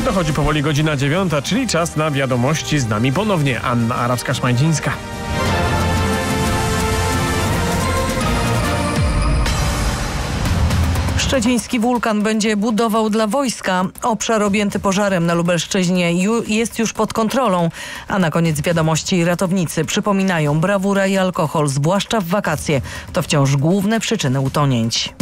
Dochodzi powoli godzina 9, czyli czas na wiadomości. Z nami ponownie Anna Arabska-Szmańdzińska. Szczeciński wulkan będzie budował dla wojska. Obszar objęty pożarem na Lubelszczyźnie jest już pod kontrolą. A na koniec wiadomości ratownicy przypominają: brawura i alkohol, zwłaszcza w wakacje, to wciąż główne przyczyny utonięć.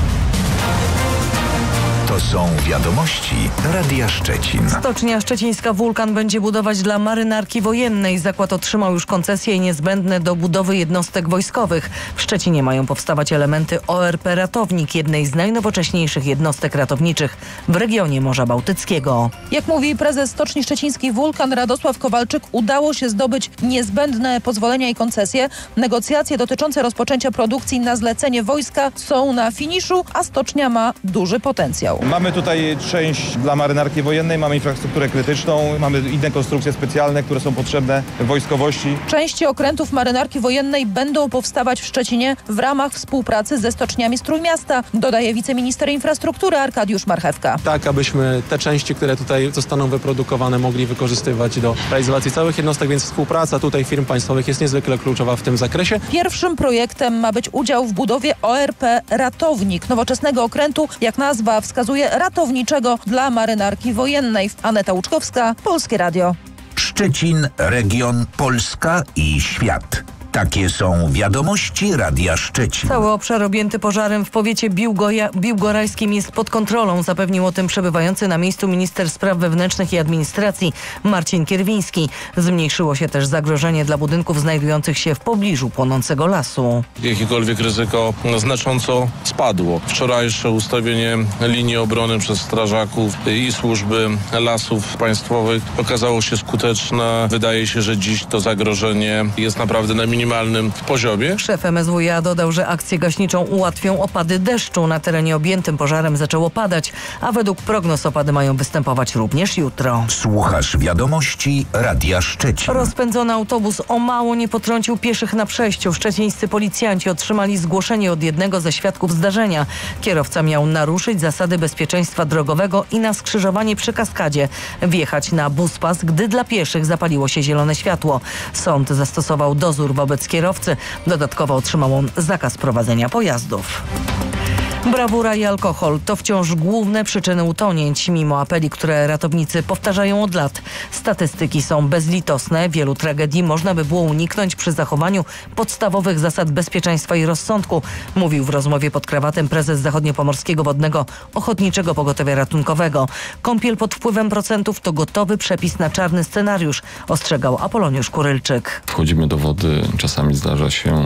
To są wiadomości Radia Szczecin. Stocznia szczecińska Wulkan będzie budować dla marynarki wojennej. Zakład otrzymał już koncesje niezbędne do budowy jednostek wojskowych. W Szczecinie mają powstawać elementy ORP Ratownik, jednej z najnowocześniejszych jednostek ratowniczych w regionie Morza Bałtyckiego. Jak mówi prezes Stoczni Szczecińskiej Wulkan Radosław Kowalczyk, udało się zdobyć niezbędne pozwolenia i koncesje. Negocjacje dotyczące rozpoczęcia produkcji na zlecenie wojska są na finiszu, a stocznia ma duży potencjał. Mamy tutaj część dla marynarki wojennej, mamy infrastrukturę krytyczną, mamy inne konstrukcje specjalne, które są potrzebne wojskowości. Części okrętów marynarki wojennej będą powstawać w Szczecinie w ramach współpracy ze stoczniami z Trójmiasta, dodaje wiceminister infrastruktury Arkadiusz Marchewka. Tak, abyśmy te części, które tutaj zostaną wyprodukowane, mogli wykorzystywać do realizacji całych jednostek, więc współpraca tutaj firm państwowych jest niezwykle kluczowa w tym zakresie. Pierwszym projektem ma być udział w budowie ORP Ratownik, nowoczesnego okrętu, jak nazwa wskazuje, ratowniczego dla marynarki wojennej. Aneta Łuczkowska, Polskie Radio. Szczecin, region, Polska i świat. Takie są wiadomości Radia Szczecin. Cały obszar objęty pożarem w powiecie biłgorajskim jest pod kontrolą. Zapewnił o tym przebywający na miejscu minister spraw wewnętrznych i administracji Marcin Kierwiński. Zmniejszyło się też zagrożenie dla budynków znajdujących się w pobliżu płonącego lasu. Jakiekolwiek ryzyko znacząco spadło. Wczorajsze ustawienie linii obrony przez strażaków i służby lasów państwowych okazało się skuteczne. Wydaje się, że dziś to zagrożenie jest naprawdę na minimalnym poziomie. Szef MSWiA dodał, że akcję gaśniczą ułatwią opady deszczu. Na terenie objętym pożarem zaczęło padać, a według prognoz opady mają występować również jutro. Słuchasz wiadomości Radia Szczecin. Rozpędzony autobus o mało nie potrącił pieszych na przejściu. Szczecińscy policjanci otrzymali zgłoszenie od jednego ze świadków zdarzenia. Kierowca miał naruszyć zasady bezpieczeństwa drogowego i na skrzyżowanie przy Kaskadzie wjechać na buspas, gdy dla pieszych zapaliło się zielone światło. Sąd zastosował dozór wobec kierowcy. Dodatkowo otrzymał on zakaz prowadzenia pojazdów. Brawura i alkohol to wciąż główne przyczyny utonięć, mimo apeli, które ratownicy powtarzają od lat. Statystyki są bezlitosne. Wielu tragedii można by było uniknąć przy zachowaniu podstawowych zasad bezpieczeństwa i rozsądku, mówił w rozmowie pod krawatem prezes Zachodniopomorskiego Wodnego Ochotniczego Pogotowia Ratunkowego. Kąpiel pod wpływem procentów to gotowy przepis na czarny scenariusz, ostrzegał Apoloniusz Kurylczyk. Wchodzimy do wody, czasami zdarza się,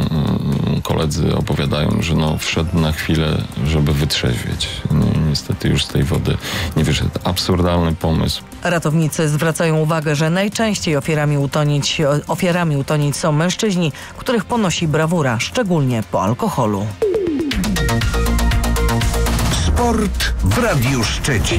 koledzy opowiadają, że wszedł na chwilę, żeby wytrzeźwieć. Niestety już z tej wody nie wyszedł. Absurdalny pomysł. Ratownicy zwracają uwagę, że najczęściej ofiarami utonięć są mężczyźni, których ponosi brawura, szczególnie po alkoholu. Sport w Radiu Szczecin.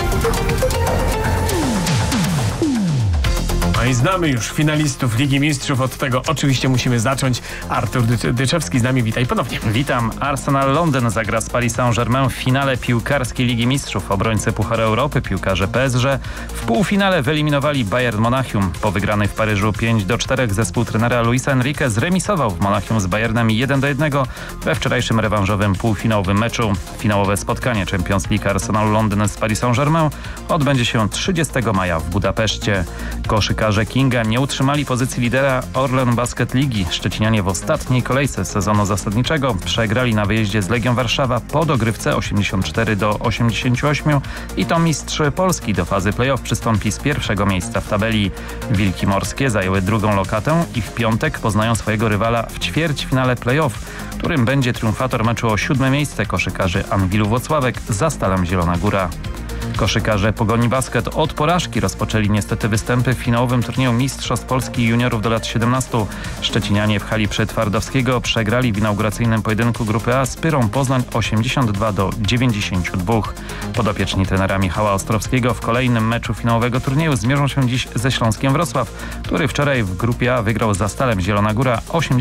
No i znamy już finalistów Ligi Mistrzów. Od tego oczywiście musimy zacząć. Artur Dyczewski z nami, witaj ponownie. Witam. Arsenal Londyn zagra z Paris Saint-Germain w finale piłkarskiej Ligi Mistrzów. Obrońcy Pucharu Europy, piłkarze PSG, w półfinale wyeliminowali Bayern Monachium. Po wygranej w Paryżu 5-4 zespół trenera Luisa Enrique zremisował w Monachium z Bayernem 1-1 we wczorajszym rewanżowym półfinałowym meczu. Finałowe spotkanie Champions League Arsenal Londyn z Paris Saint-Germain odbędzie się 30 maja w Budapeszcie. Koszykarze Kinga nie utrzymali pozycji lidera Orlen Basket Ligi. Szczecinianie w ostatniej kolejce sezonu zasadniczego przegrali na wyjeździe z Legią Warszawa po dogrywce 84-88 i to mistrz Polski do fazy play-off przystąpi z pierwszego miejsca w tabeli. Wilki Morskie zajęły drugą lokatę i w piątek poznają swojego rywala w ćwierćfinale play-off, którym będzie triumfator meczu o 7. miejsce koszykarzy Anwilu Włocławek za Stalem Zielona Góra. Koszykarze Pogoni Basket od porażki rozpoczęli niestety występy w finałowym turnieju Mistrzostw Polski juniorów do lat 17. Szczecinianie w hali przy Twardowskiego przegrali w inauguracyjnym pojedynku Grupy A z Pyrą Poznań 82-92. Podopieczni trenera Michała Ostrowskiego w kolejnym meczu finałowego turnieju zmierzą się dziś ze Śląskiem Wrocław, który wczoraj w Grupie A wygrał za Stalem Zielona Góra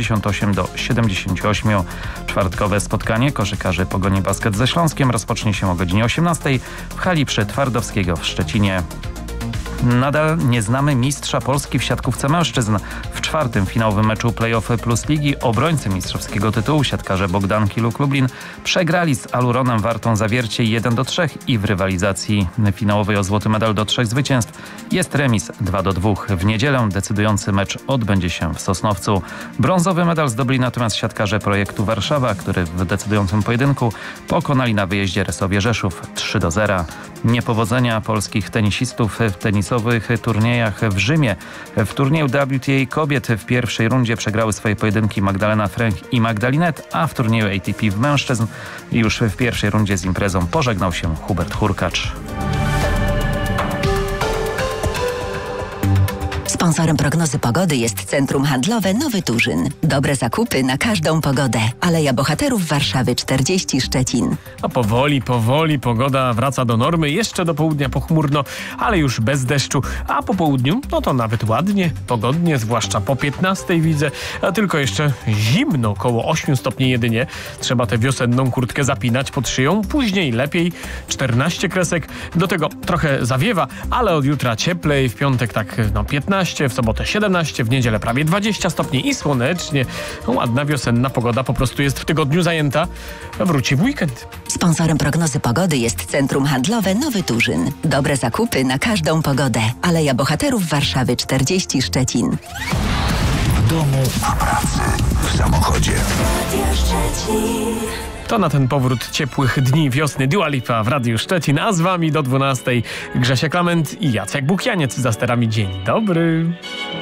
88-78. Czwartkowe spotkanie koszykarzy Pogoni Basket ze Śląskiem rozpocznie się o godzinie 18 w hali przy mecz Twardowskiego w Szczecinie. Nadal nie znamy mistrza Polski w siatkówce mężczyzn. W czwartym finałowym meczu play-off plus ligi obrońcy mistrzowskiego tytułu, siatkarze Bogdanki Luk Lublin, przegrali z Aluronem Wartą Zawiercie 1-3 i w rywalizacji finałowej o złoty medal do 3 zwycięstw jest remis 2-2. W niedzielę decydujący mecz odbędzie się w Sosnowcu. Brązowy medal zdobyli natomiast siatkarze projektu Warszawa, których w decydującym pojedynku pokonali na wyjeździe Resowie Rzeszów 3-0. Niepowodzenia polskich tenisistów w tenisowych turniejach w Rzymie. W turnieju WTA kobiet w pierwszej rundzie przegrały swoje pojedynki Magdalena Fręch i Magdalinet, a w turnieju ATP w mężczyzn już w pierwszej rundzie z imprezą pożegnał się Hubert Hurkacz. Sponsorem prognozy pogody jest Centrum Handlowe Nowy Turzyn. Dobre zakupy na każdą pogodę. Aleja Bohaterów Warszawy 40 Szczecin. No powoli pogoda wraca do normy. Jeszcze do południa pochmurno, ale już bez deszczu. A po południu, no to nawet ładnie, pogodnie, zwłaszcza po 15 widzę. A tylko jeszcze zimno, około 8 stopni jedynie. Trzeba tę wiosenną kurtkę zapinać pod szyją. Później lepiej 14 kresek. Do tego trochę zawiewa, ale od jutra cieplej. W piątek tak 15, w sobotę 17, w niedzielę prawie 20 stopni i słonecznie. Ładna wiosenna pogoda po prostu jest w tygodniu zajęta. Wróci w weekend. Sponsorem prognozy pogody jest Centrum Handlowe Nowy Turzyn. Dobre zakupy na każdą pogodę. Aleja Bohaterów Warszawy 40 Szczecin. W domu, w pracy, w samochodzie. To na ten powrót ciepłych dni wiosny Dua Lipa w Radiu Szczecin, a z wami do 12 Grzesia Klament i Jacek Bukianiec za sterami. Dzień dobry.